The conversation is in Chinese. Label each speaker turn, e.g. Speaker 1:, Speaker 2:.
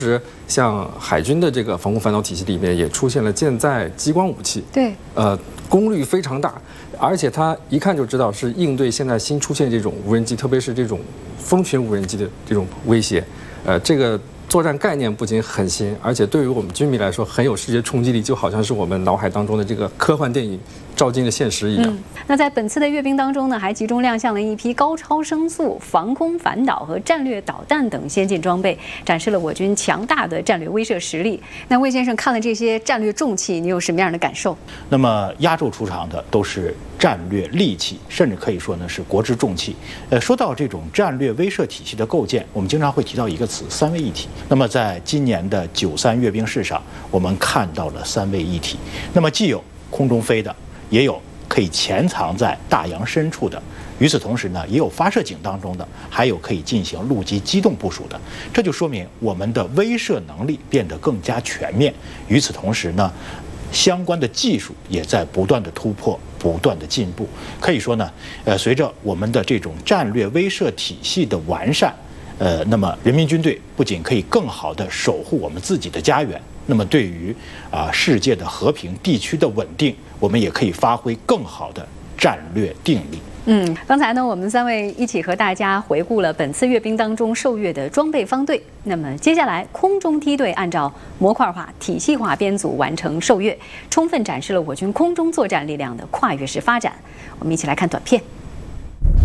Speaker 1: 像海军的这个防空反导体系里面也出现了舰载激光武器，
Speaker 2: 对，
Speaker 1: 功率非常大，而且它一看就知道是应对现在新出现这种无人机，特别是这种蜂群无人机的这种威胁。这个作战概念不仅很新，而且对于我们军迷来说很有视觉冲击力，就好像是我们脑海当中的这个科幻电影照进了现实一样。
Speaker 2: 那在本次的阅兵当中呢，还集中亮相了一批高超声速、防空反导和战略导弹等先进装备，展示了我军强大的战略威慑实力。那魏先生看了这些战略重器，你有什么样的感受？
Speaker 3: 那么压轴出场的都是战略利器，甚至可以说呢是国之重器。说到这种战略威慑体系的构建，我们经常会提到一个词——三位一体。那么在今年的93阅兵式上，我们看到了三位一体。那么既有空中飞的，也有可以潜藏在大洋深处的，与此同时呢，也有发射井当中的，还有可以进行陆基机动部署的。这就说明我们的威慑能力变得更加全面。与此同时呢，相关的技术也在不断的突破，不断的进步。可以说呢，随着我们的这种战略威慑体系的完善，那么人民军队不仅可以更好地守护我们自己的家园，那么对于世界的和平、地区的稳定，我们也可以发挥更好的战略定力。
Speaker 2: 刚才呢，我们三位一起和大家回顾了本次阅兵当中受阅的装备方队。那么接下来，空中梯队按照模块化、体系化编组完成受阅，充分展示了我军空中作战力量的跨越式发展。我们一起来看短片。